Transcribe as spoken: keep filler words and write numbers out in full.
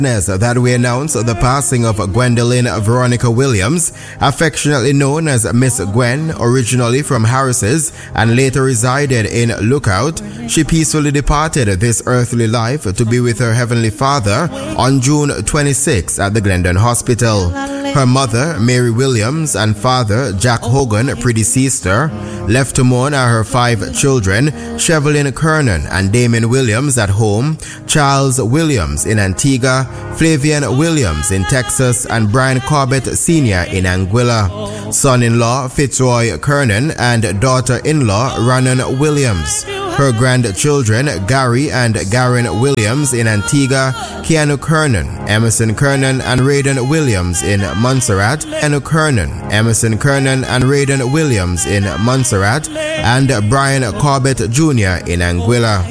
That we announce the passing of Gwendolyn Veronica Williams, affectionately known as Miss Gwen, originally from Harris's and later resided in Lookout. She peacefully departed this earthly life to be with her Heavenly Father on June twenty-sixth at the Glendon Hospital. Her mother, Mary Williams, and father, Jack Hogan, predeceased her. Left to mourn are her five children, Shevelyn Kernan and Damien Williams at home, Charles Williams in Antigua, Flavian Williams in Texas, and Brian Corbett Senior in Anguilla. Son-in-law Fitzroy Kernan and daughter-in-law Rhiannon Williams. Her grandchildren Gary and Garen Williams in Antigua, Keanu Kernan, Emerson Kernan and Raiden Williams in Montserrat, Keanu Kernan, Emerson Kernan and Raiden Williams in Montserrat, and Brian Corbett Junior in Anguilla.